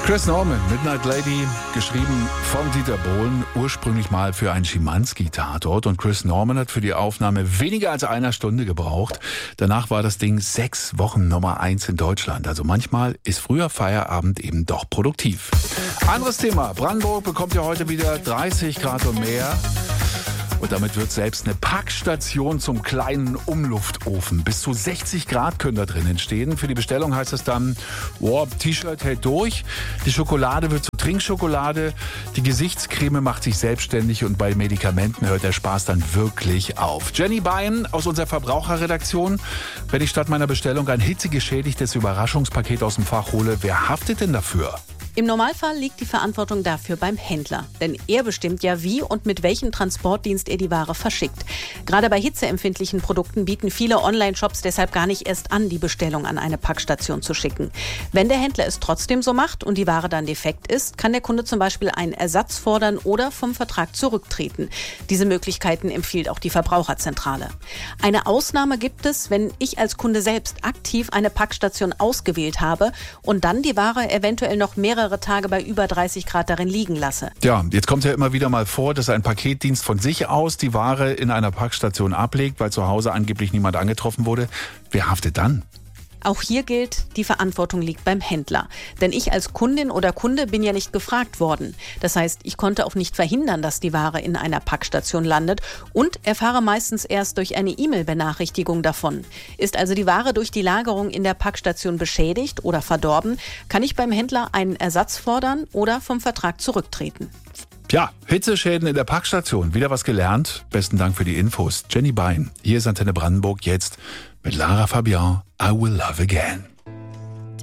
Chris Norman, Midnight Lady, geschrieben von Dieter Bohlen, ursprünglich mal für einen Schimanski-Tatort. Und Chris Norman hat für die Aufnahme weniger als einer Stunde gebraucht. Danach war das Ding 6 Wochen Nummer 1 in Deutschland. Also manchmal ist früher Feierabend eben doch produktiv. Anderes Thema. Brandenburg bekommt ja heute wieder 30 Grad und mehr. Und damit wird selbst eine Packstation zum kleinen Umluftofen. Bis zu 60 Grad können da drin entstehen. Für die Bestellung heißt es dann, T-Shirt hält durch, die Schokolade wird zu Trinkschokolade, die Gesichtscreme macht sich selbstständig und bei Medikamenten hört der Spaß dann wirklich auf. Jenny Bein aus unserer Verbraucherredaktion. Wenn ich statt meiner Bestellung ein hitzegeschädigtes Überraschungspaket aus dem Fach hole, wer haftet denn dafür? Im Normalfall liegt die Verantwortung dafür beim Händler. Denn er bestimmt ja, wie und mit welchem Transportdienst er die Ware verschickt. Gerade bei hitzeempfindlichen Produkten bieten viele Online-Shops deshalb gar nicht erst an, die Bestellung an eine Packstation zu schicken. Wenn der Händler es trotzdem so macht und die Ware dann defekt ist, kann der Kunde zum Beispiel einen Ersatz fordern oder vom Vertrag zurücktreten. Diese Möglichkeiten empfiehlt auch die Verbraucherzentrale. Eine Ausnahme gibt es, wenn ich als Kunde selbst aktiv eine Packstation ausgewählt habe und dann die Ware eventuell noch mehrere Tage bei über 30 Grad darin liegen lasse. Ja, jetzt kommt ja immer wieder mal vor, dass ein Paketdienst von sich aus die Ware in einer Packstation ablegt, weil zu Hause angeblich niemand angetroffen wurde. Wer haftet dann? Auch hier gilt, die Verantwortung liegt beim Händler. Denn ich als Kundin oder Kunde bin ja nicht gefragt worden. Das heißt, ich konnte auch nicht verhindern, dass die Ware in einer Packstation landet und erfahre meistens erst durch eine E-Mail-Benachrichtigung davon. Ist also die Ware durch die Lagerung in der Packstation beschädigt oder verdorben, kann ich beim Händler einen Ersatz fordern oder vom Vertrag zurücktreten. Ja, Hitzeschäden in der Packstation. Wieder was gelernt. Besten Dank für die Infos. Jenny Bein. Hier ist Antenne Brandenburg jetzt mit Lara Fabian. I Will Love Again.